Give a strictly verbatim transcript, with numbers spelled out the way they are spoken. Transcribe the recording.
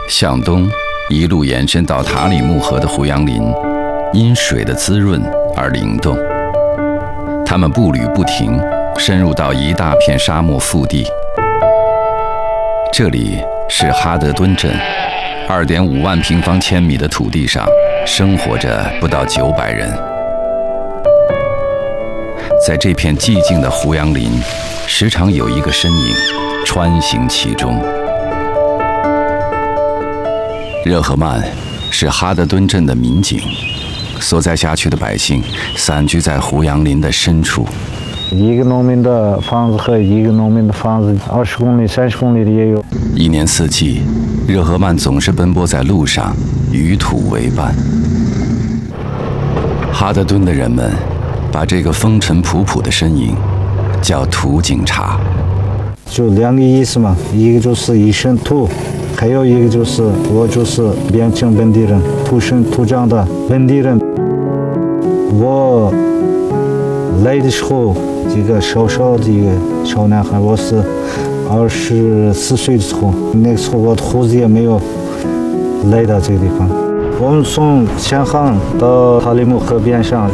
向东一路延伸到塔里木河的胡杨林，因水的滋润而灵动。他们步履不停，深入到一大片沙漠腹地。这里是哈德敦镇，二点五万平方千米的土地上，生活着不到九百人。在这片寂静的胡杨林，时常有一个身影穿行其中。热赫曼是哈德敦镇的民警，所在辖区的百姓散居在胡杨林的深处。 一个农民的房子和一个农民的房子，二十公里、三十公里的也有。 一年四季，热赫曼总是奔波在路上，与土为伴。哈德敦的人们把这个风尘仆仆的身影叫土警察。 就两个意思嘛，一个就是一身土，还有一个就是我就是边境本地人，土生土长的本地人。我来的时候，这个小小的一个小男孩，我是二十四岁的时候，那个时候我的胡子也没有来到这个地方。我们从前航到塔里木河边上。